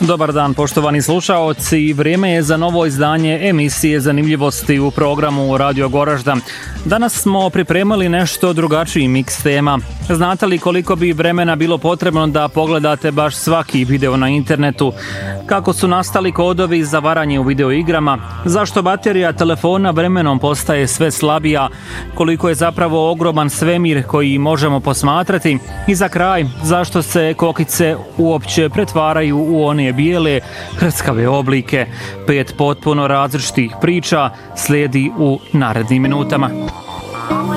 Dobar dan, poštovani slušaoci. Vrijeme je za novo izdanje emisije Zanimljivosti u programu Radio Goražda. Danas smo pripremili nešto drugačiji miks tema. Znate li koliko bi vremena bilo potrebno da pogledate baš svaki video na internetu? Kako su nastali kodovi za varanje u videoigrama? Zašto baterija telefona vremenom postaje sve slabija? Koliko je zapravo ogroman svemir koji možemo posmatrati? I za kraj, zašto se kokice uopće pretvaraju u one bijele, hrskave oblike? 5 potpuno različitih priča slijedi u narednim minutama.